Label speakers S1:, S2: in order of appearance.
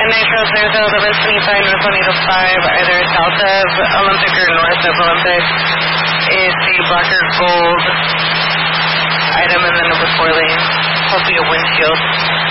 S1: Nitro 01125, North Bonito 5, either south of Olympic or north of Olympic, is the black or gold item, and then it was 4 lanes, hopefully a windshield.